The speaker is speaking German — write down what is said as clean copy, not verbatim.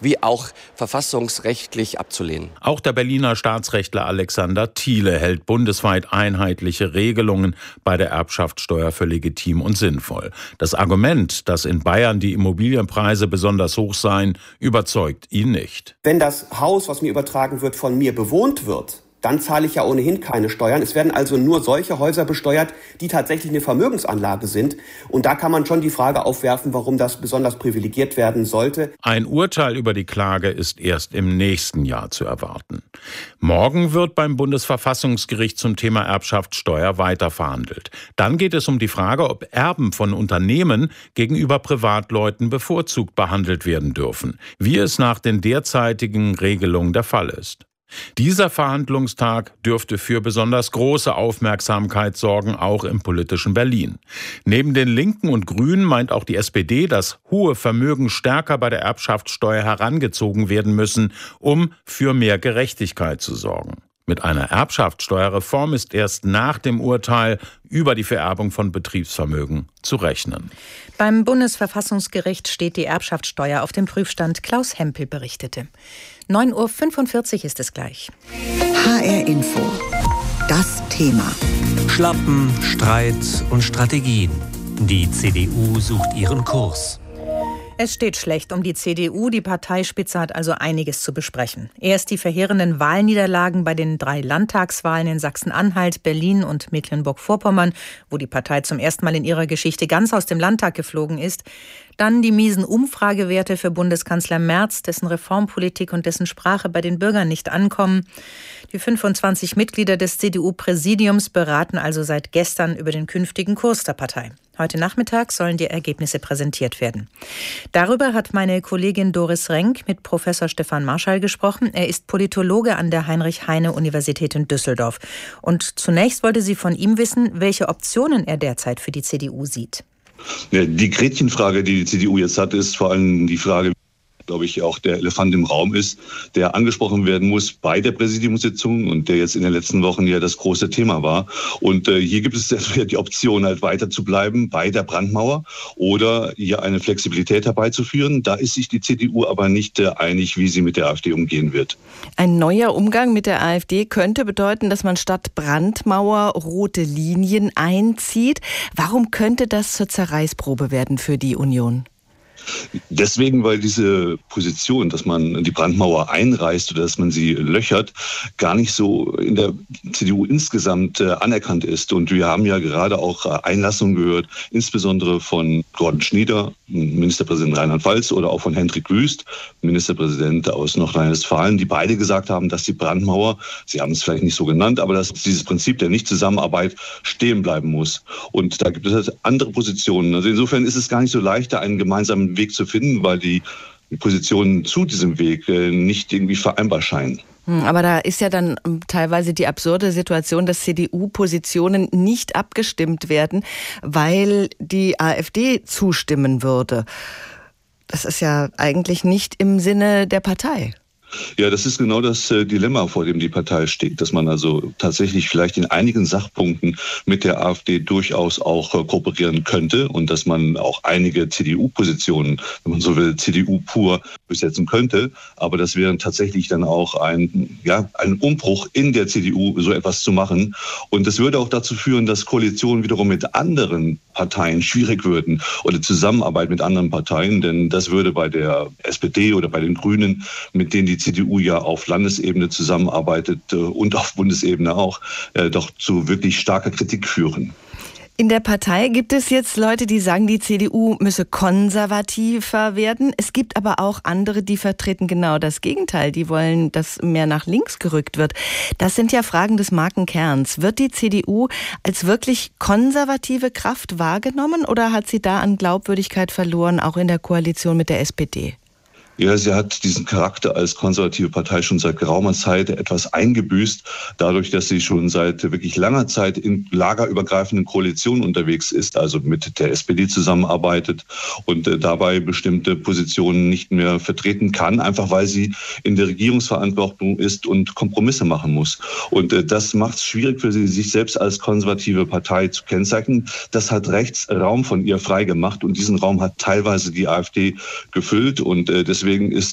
wie auch verfassungsrechtlich abzulehnen. Auch der Berliner Staatsrechtler Alexander Thiele hält bundesweit einheitliche Regelungen bei der Erbschaftssteuer für legitim und sinnvoll. Das Argument, dass in Bayern die Immobilienpreise besonders hoch seien, überzeugt ihn nicht. Wenn das Haus, was mir übertragen wird, von mir bewohnt wird, dann zahle ich ja ohnehin keine Steuern. Es werden also nur solche Häuser besteuert, die tatsächlich eine Vermögensanlage sind. Und da kann man schon die Frage aufwerfen, warum das besonders privilegiert werden sollte. Ein Urteil über die Klage ist erst im nächsten Jahr zu erwarten. Morgen wird beim Bundesverfassungsgericht zum Thema Erbschaftssteuer weiter verhandelt. Dann geht es um die Frage, ob Erben von Unternehmen gegenüber Privatleuten bevorzugt behandelt werden dürfen, wie es nach den derzeitigen Regelungen der Fall ist. Dieser Verhandlungstag dürfte für besonders große Aufmerksamkeit sorgen, auch im politischen Berlin. Neben den Linken und Grünen meint auch die SPD, dass hohe Vermögen stärker bei der Erbschaftssteuer herangezogen werden müssen, um für mehr Gerechtigkeit zu sorgen. Mit einer Erbschaftssteuerreform ist erst nach dem Urteil über die Vererbung von Betriebsvermögen zu rechnen. Beim Bundesverfassungsgericht steht die Erbschaftssteuer auf dem Prüfstand. Klaus Hempel berichtete. 9:45 Uhr ist es gleich. HR Info. Das Thema. Schlappen, Streit und Strategien. Die CDU sucht ihren Kurs. Es steht schlecht um die CDU. Die Parteispitze hat also einiges zu besprechen. Erst die verheerenden Wahlniederlagen bei den 3 Landtagswahlen in Sachsen-Anhalt, Berlin und Mecklenburg-Vorpommern, wo die Partei zum ersten Mal in ihrer Geschichte ganz aus dem Landtag geflogen ist. Dann die miesen Umfragewerte für Bundeskanzler Merz, dessen Reformpolitik und dessen Sprache bei den Bürgern nicht ankommen. Die 25 Mitglieder des CDU-Präsidiums beraten also seit gestern über den künftigen Kurs der Partei. Heute Nachmittag sollen die Ergebnisse präsentiert werden. Darüber hat meine Kollegin Doris Renk mit Professor Stefan Marschall gesprochen. Er ist Politologe an der Heinrich-Heine-Universität in Düsseldorf. Und zunächst wollte sie von ihm wissen, welche Optionen er derzeit für die CDU sieht. Die Gretchenfrage, die die CDU jetzt hat, ist vor allem die Frage, glaube ich, auch der Elefant im Raum ist, der angesprochen werden muss bei der Präsidiumssitzung und der jetzt in den letzten Wochen ja das große Thema war. Und hier gibt es entweder die Option, halt weiter zu bleiben bei der Brandmauer oder hier eine Flexibilität herbeizuführen. Da ist sich die CDU aber nicht einig, wie sie mit der AfD umgehen wird. Ein neuer Umgang mit der AfD könnte bedeuten, dass man statt Brandmauer rote Linien einzieht. Warum könnte das zur Zerreißprobe werden für die Union? Deswegen, weil diese Position, dass man die Brandmauer einreißt oder dass man sie löchert, gar nicht so in der CDU insgesamt anerkannt ist. Und wir haben ja gerade auch Einlassungen gehört, insbesondere von Gordon Schnieder, Ministerpräsident Rheinland-Pfalz, oder auch von Hendrik Wüst, Ministerpräsident aus Nordrhein-Westfalen, die beide gesagt haben, dass die Brandmauer, sie haben es vielleicht nicht so genannt, aber dass dieses Prinzip der Nichtzusammenarbeit stehen bleiben muss. Und da gibt es halt andere Positionen. Also insofern ist es gar nicht so leicht, da einen gemeinsamen Weg zu finden, weil die Positionen zu diesem Weg nicht irgendwie vereinbar scheinen. Aber da ist ja dann teilweise die absurde Situation, dass CDU-Positionen nicht abgestimmt werden, weil die AfD zustimmen würde. Das ist ja eigentlich nicht im Sinne der Partei. Ja, das ist genau das Dilemma, vor dem die Partei steht, dass man also tatsächlich vielleicht in einigen Sachpunkten mit der AfD durchaus auch kooperieren könnte und dass man auch einige CDU-Positionen, wenn man so will, CDU pur besetzen könnte. Aber das wäre tatsächlich dann auch ein Umbruch in der CDU, so etwas zu machen. Und das würde auch dazu führen, dass Koalitionen wiederum mit anderen Parteien schwierig würden oder Zusammenarbeit mit anderen Parteien, denn das würde bei der SPD oder bei den Grünen, mit denen die CDU ja auf Landesebene zusammenarbeitet und auf Bundesebene auch, doch zu wirklich starker Kritik führen. In der Partei gibt es jetzt Leute, die sagen, die CDU müsse konservativer werden. Es gibt aber auch andere, die vertreten genau das Gegenteil. Die wollen, dass mehr nach links gerückt wird. Das sind ja Fragen des Markenkerns. Wird die CDU als wirklich konservative Kraft wahrgenommen oder hat sie da an Glaubwürdigkeit verloren, auch in der Koalition mit der SPD? Ja, sie hat diesen Charakter als konservative Partei schon seit geraumer Zeit etwas eingebüßt, dadurch, dass sie schon seit wirklich langer Zeit in lagerübergreifenden Koalitionen unterwegs ist, also mit der SPD zusammenarbeitet und dabei bestimmte Positionen nicht mehr vertreten kann, einfach weil sie in der Regierungsverantwortung ist und Kompromisse machen muss. Und das macht es schwierig für sie, sich selbst als konservative Partei zu kennzeichnen. Das hat rechts Raum von ihr freigemacht und diesen Raum hat teilweise die AfD gefüllt und deswegen ist